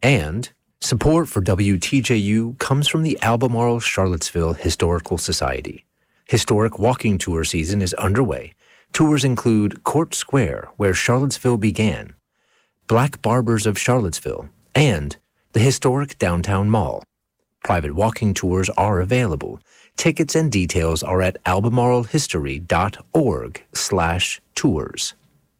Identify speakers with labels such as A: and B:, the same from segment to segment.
A: And support for WTJU comes from the Albemarle Charlottesville Historical Society. Historic walking tour season is underway. Tours include Court Square, where Charlottesville began, Black Barbers of Charlottesville, and the historic Downtown Mall. Private walking tours are available. Tickets and details are at albemarlehistory.org/tours.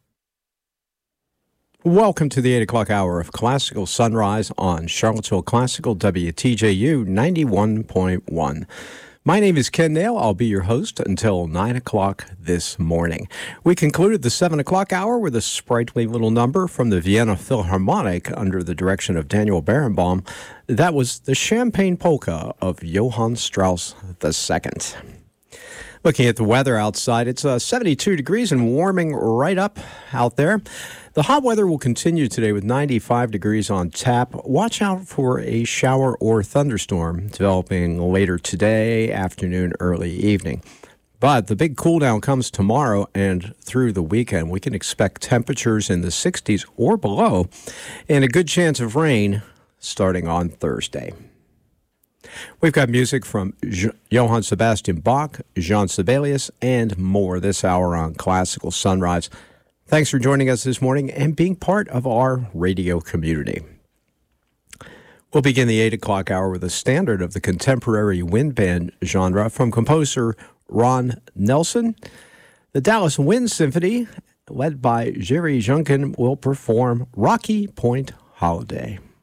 B: Welcome to the 8 o'clock hour of Classical Sunrise on Charlottesville Classical WTJU 91.1. My name is Ken Nail. I'll be your host until 9 o'clock this morning. We concluded the 7 o'clock hour with a sprightly little number from the Vienna Philharmonic under the direction of Daniel Barenboim. That was the Champagne Polka of Johann Strauss II. Looking at the weather outside, it's 72 degrees and warming right up out there. The hot weather will continue today with 95 degrees on tap. Watch out for a shower or thunderstorm developing later today, afternoon, early evening. But the big cool down comes tomorrow and through the weekend. We can expect temperatures in the 60s or below and a good chance of rain starting on Thursday. We've got music from Johann Sebastian Bach, Jean Sibelius, and more this hour on Classical Sunrise. Thanks for joining us this morning and being part of our radio community. We'll begin the 8 o'clock hour with a standard of the contemporary wind band genre from composer Ron Nelson. The Dallas Wind Symphony, led by Jerry Junkin, will perform Rocky Point Holiday.